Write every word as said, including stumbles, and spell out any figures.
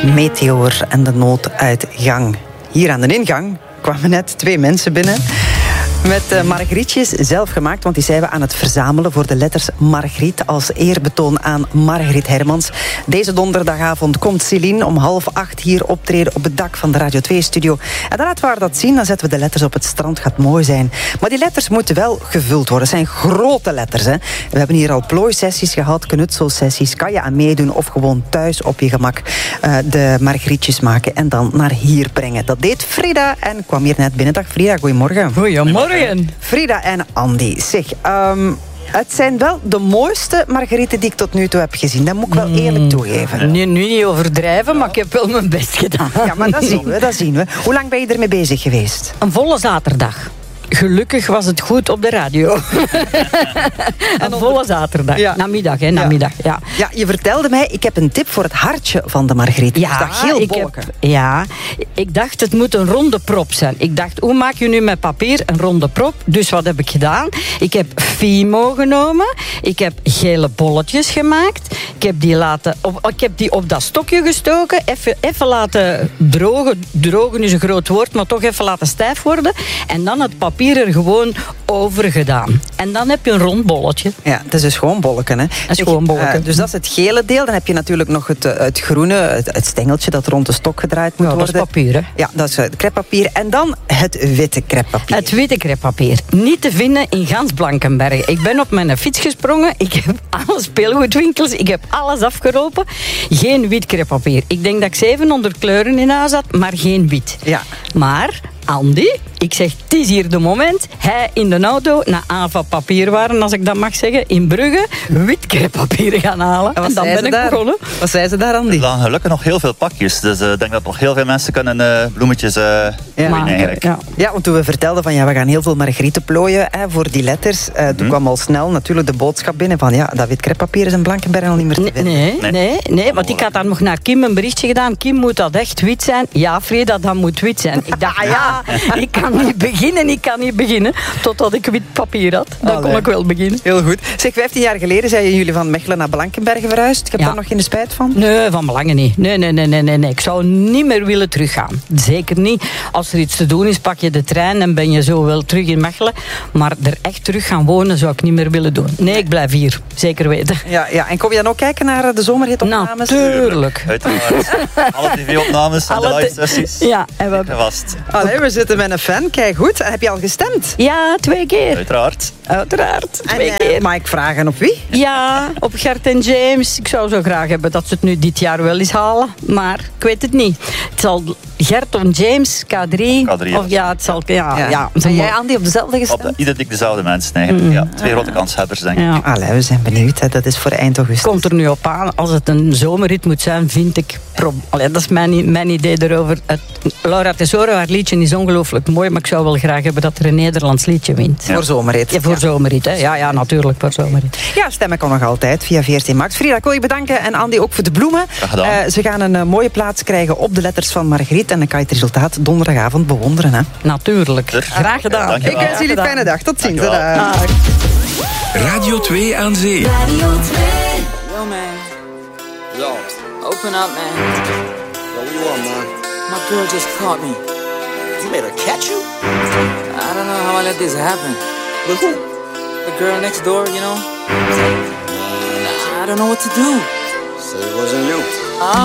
Meteor en de nooduitgang. Hier aan de ingang kwamen net twee mensen binnen met uh, margrietjes zelf gemaakt, want die zijn we aan het verzamelen voor de letters Margriet als eerbetoon aan Margriet Hermans. Deze donderdagavond komt Céline om half acht hier optreden op het dak van de Radio twee-studio. En dan laten we haar dat zien, dan zetten we de letters op het strand, gaat mooi zijn. Maar die letters moeten wel gevuld worden. Het zijn grote letters, hè. We hebben hier al plooisessies gehad, knutselsessies. Kan je aan meedoen of gewoon thuis op je gemak uh, de margrietjes maken en dan naar hier brengen. Dat deed Frida en kwam hier net binnen. Dag Frida, goedemorgen. Goedemorgen. Frida en Andy. Zeg, um, het zijn wel de mooiste margrieten die ik tot nu toe heb gezien. Dat moet ik wel eerlijk toegeven. Nu, nu niet overdrijven, maar ik heb wel mijn best gedaan. Ja, maar dat zien we, dat zien we. Hoe lang ben je ermee bezig geweest? Een volle zaterdag. Gelukkig was het goed op de radio. Een volle zaterdag. Ja. Namiddag, hè, namiddag. Ja. Ja. Ja, je vertelde mij, ik heb een tip voor het hartje van de margriet. Ja, dat geel bolken. Heb, ja, ik dacht het moet een ronde prop zijn. Ik dacht, hoe maak je nu met papier een ronde prop? Dus wat heb ik gedaan? Ik heb Fimo genomen. Ik heb gele bolletjes gemaakt. Ik heb die, laten, op, ik heb die op dat stokje gestoken. Even, even laten drogen. Drogen is een groot woord, maar toch even laten stijf worden. En dan het papier er gewoon over gedaan. En dan heb je een rond bolletje. Ja, het is een schoon bolletje, hè? Een schoon bolletje. Uh, dus dat is het gele deel. Dan heb je natuurlijk nog het, het groene, het, het stengeltje dat rond de stok gedraaid moet ja, worden. Dat is papier, hè? Ja, dat is het crêpepapier. En dan het witte crêpepapier. Het witte crêpepapier. Niet te vinden in gans Blankenberge. Ik ben op mijn fiets gesprongen. Ik heb alle speelgoedwinkels. Ik heb alles afgeropen. Geen wit crêpepapier. Ik denk dat ik zevenhonderd kleuren in huis had, maar geen wit. Ja. Maar Andy, ik zeg, het is hier de moment. Hij in de auto naar Ava Papierwaren, als ik dat mag zeggen, in Brugge, wit crêpepapier gaan halen. En, en dan ben ik daar? begonnen. Wat zei ze daar, Andy? Er lagen gelukkig nog heel veel pakjes. Dus uh, ik denk dat nog heel veel mensen kunnen uh, bloemetjes uh, ja. doen eigenlijk. Ja. ja, want toen we vertelden van ja, we gaan heel veel margrieten plooien hè, voor die letters. Uh, toen mm. kwam al snel natuurlijk de boodschap binnen van ja, dat wit crêpepapier is in Blankenberge al niet meer te vinden. Nee, nee, nee, nee, want ik had daar nog naar Kim een berichtje gedaan. Kim, moet dat echt wit zijn? Ja, Frida, dat moet wit zijn. Ik dacht, ja, ik kan niet beginnen, ik kan niet beginnen. Totdat ik wit papier had. Dan Allee. kon ik wel beginnen. Heel goed. Zeg, vijftien jaar geleden zijn jullie van Mechelen naar Blankenberge verhuisd. Ik heb ja. daar nog geen spijt van? Nee, van belangen niet. Nee, nee, nee, nee, nee, nee. Ik zou niet meer willen teruggaan. Zeker niet. Als er iets te doen is, pak je de trein en ben je zo wel terug in Mechelen. Maar er echt terug gaan wonen zou ik niet meer willen doen. Nee, ik blijf hier. Zeker weten. Ja, ja. En kom je dan ook kijken naar de zomerhitopnames? Natuurlijk. Uiteraard. Alle tv-opnames en de live sessies. Ja, en we... vast. Allee, we zitten met een fan. Kijk goed. Heb je al gestemd? Ja, twee keer. Uiteraard. Uiteraard. Twee en, keer. Uh, mag ik vragen op wie? Ja, op Gert en James. Ik zou zo graag hebben dat ze het nu dit jaar wel eens halen. Maar ik weet het niet. Het zal Gert of James, K drie. K drie of ja, het zal... Ja, ja. ja. En jij, Andy, op dezelfde gestemd? Op de, identiek dezelfde mensen eigenlijk. Mm. Ja, twee grote kanshebbers, denk ik. Ja. Allee, we zijn benieuwd. Hè. Dat is voor eind augustus. Komt er nu op aan. Als het een zomerrit moet zijn, vind ik... Pro- Allee, dat is mijn, mijn idee erover. Het, Laura Tesoro, haar liedje is ongelooflijk mooi, maar ik zou wel graag hebben dat er een Nederlands liedje wint. Ja. Voor zomerrit. Ja, voor ja. zomerrit. Hè. Ja, ja, natuurlijk, voor zomerrit. Ja, stemmen kan nog altijd via veertien maart. Frida, ik wil je bedanken en Andy ook voor de bloemen. Uh, ze gaan een uh, mooie plaats krijgen op de letters van Margriet en dan kan je het resultaat donderdagavond bewonderen. Hè. Natuurlijk. Er. Graag gedaan. Ja, ik wens jullie een fijne dag. Tot ziens. Radio twee aan zee. Radio twee. Yo, man. Yo. Open up, man. Yo, what you want, man? My girl just caught me. You made her catch you? I don't know how I let this happen. With who? The girl next door, you know? I don't know what to do. So it wasn't me.